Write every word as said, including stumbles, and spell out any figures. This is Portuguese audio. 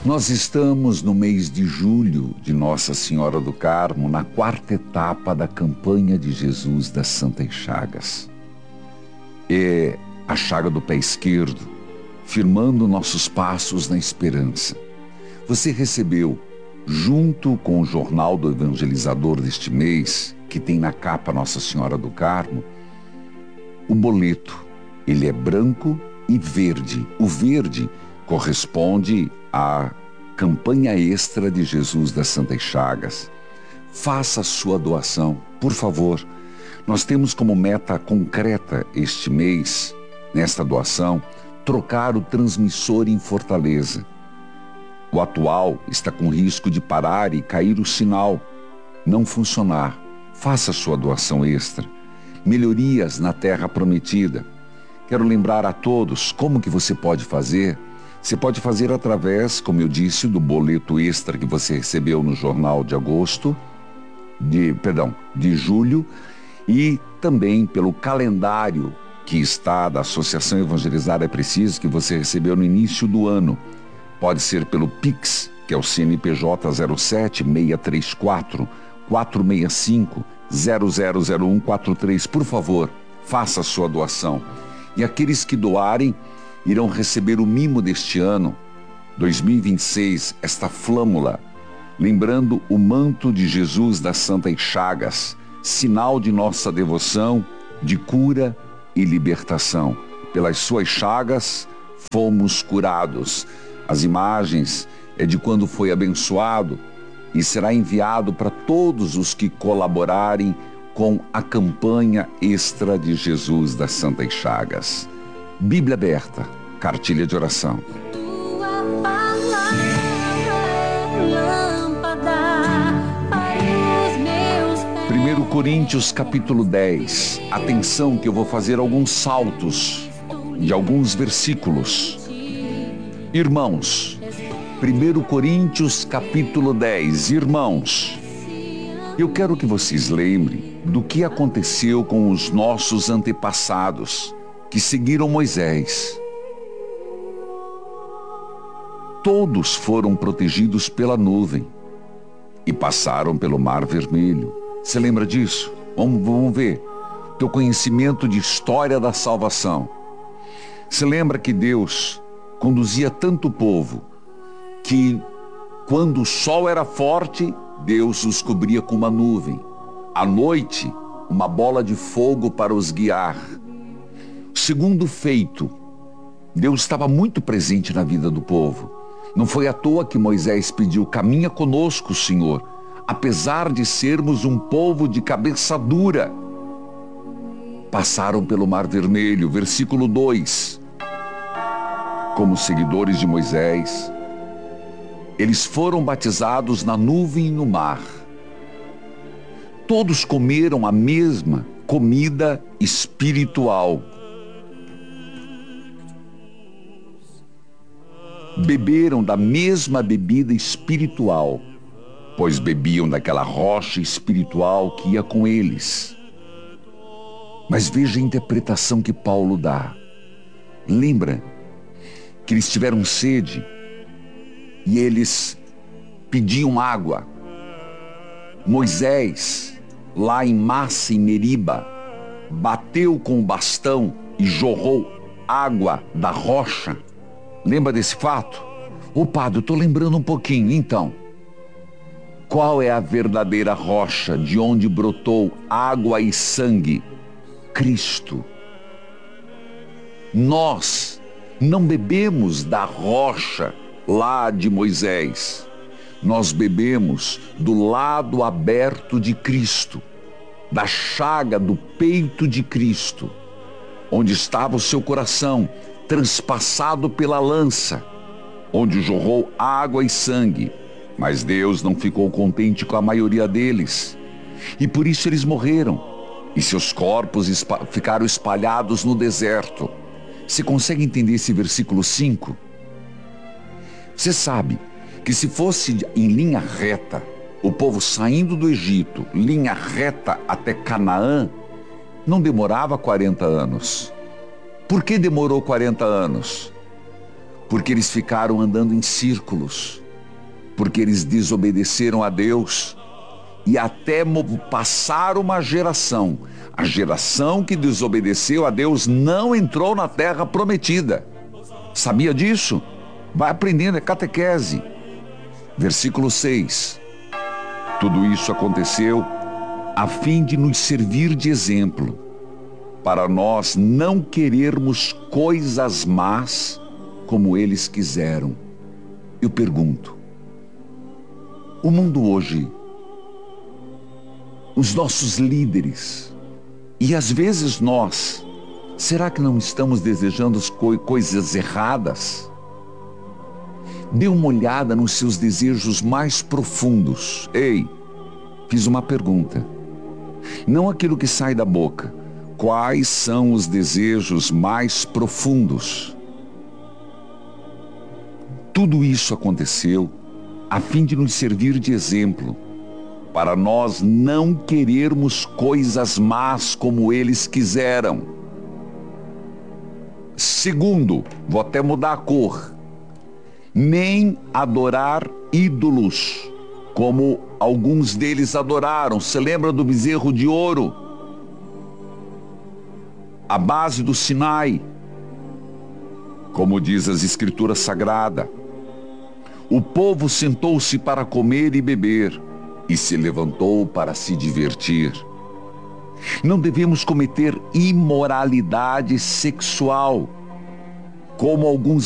Nós estamos no mês de julho de Nossa Senhora do Carmo, na quarta etapa da campanha de Jesus das Santas Chagas. É a chaga do pé esquerdo, firmando nossos passos na esperança. Você recebeu, junto com o jornal do evangelizador deste mês, que tem na capa Nossa Senhora do Carmo, o boleto. Ele é branco e verde. O verde corresponde à campanha extra de Jesus das Santas Chagas. Faça a sua doação, por favor. Nós temos como meta concreta este mês, nesta doação, trocar o transmissor em Fortaleza. O atual está com risco de parar e cair o sinal, não funcionar. Faça a sua doação extra. Melhorias na Terra Prometida. Quero lembrar a todos como que você pode fazer. Você pode fazer através, como eu disse, do boleto extra que você recebeu no jornal de agosto, de, perdão, de julho, e também pelo calendário que está da Associação Evangelizar é Preciso, que você recebeu no início do ano. Pode ser pelo Pix, que é o C N P J zero sete seis três quatro, quatro seis cinco, zero zero zero um quatro três. Por favor, faça a sua doação. E aqueles que doarem irão receber o mimo deste ano, dois mil e vinte e seis, esta flâmula, lembrando o manto de Jesus das Santas Chagas, sinal de nossa devoção, de cura e libertação. Pelas suas chagas fomos curados. As imagens é de quando foi abençoado e será enviado para todos os que colaborarem com a campanha extra de Jesus das Santas Chagas. Bíblia aberta, cartilha de oração. Tua palavra é lâmpada para os meus pés. primeiro Coríntios capítulo dez. Atenção que eu vou fazer alguns saltos de alguns versículos. Irmãos, primeiro Coríntios capítulo dez. Irmãos, eu quero que vocês lembrem do que aconteceu com os nossos antepassados que seguiram Moisés. Todos foram protegidos pela nuvem e passaram pelo Mar Vermelho. Você lembra disso? Vamos, vamos ver. Teu conhecimento de história da salvação. Você lembra que Deus conduzia tanto o povo que quando o sol era forte, Deus os cobria com uma nuvem. À noite, uma bola de fogo para os guiar. Segundo feito, Deus estava muito presente na vida do povo. Não foi à toa que Moisés pediu: caminha conosco, Senhor, apesar de sermos um povo de cabeça dura. Passaram pelo Mar Vermelho, versículo dois. Como seguidores de Moisés, eles foram batizados na nuvem e no mar. Todos comeram a mesma comida espiritual. Beberam da mesma bebida espiritual, pois bebiam daquela rocha espiritual que ia com eles. Mas veja a interpretação que Paulo dá. Lembra que eles tiveram sede e eles pediam água. Moisés, lá em Massa e Meriba, bateu com o bastão e jorrou água da rocha. Lembra desse fato? Ô padre, eu estou lembrando um pouquinho. Então, qual é a verdadeira rocha de onde brotou água e sangue? Cristo. Nós não bebemos da rocha lá de Moisés. Nós bebemos do lado aberto de Cristo, da chaga do peito de Cristo, onde estava o seu coração transpassado pela lança, onde jorrou água e sangue. Mas Deus não ficou contente com a maioria deles, e por isso eles morreram, e seus corpos espa- ficaram espalhados no deserto. Você consegue entender esse versículo cinco? Você sabe que se fosse em linha reta, o povo saindo do Egito, linha reta até Canaã, não demorava quarenta anos. Por que demorou quarenta anos? porque eles ficaram andando em círculos, porque eles desobedeceram a Deus e até passar uma geração. A geração que desobedeceu a Deus não entrou na terra prometida. Sabia disso? Vai aprendendo, é catequese. Versículo seis. Tudo isso aconteceu a fim de nos servir de exemplo, para nós não querermos coisas más como eles quiseram. Eu pergunto, o mundo hoje, os nossos líderes, e às vezes nós, será que não estamos desejando co- coisas erradas? Dê uma olhada nos seus desejos mais profundos. Ei, fiz uma pergunta. Não aquilo que sai da boca. Quais são os desejos mais profundos? Tudo isso aconteceu a fim de nos servir de exemplo, para nós não querermos coisas más como eles quiseram. Segundo, vou até mudar a cor, nem adorar ídolos, como alguns deles adoraram. Você lembra do bezerro de ouro? A base do Sinai, como diz as Escrituras Sagradas. O povo sentou-se para comer e beber, e se levantou para se divertir. Não devemos cometer imoralidade sexual, como alguns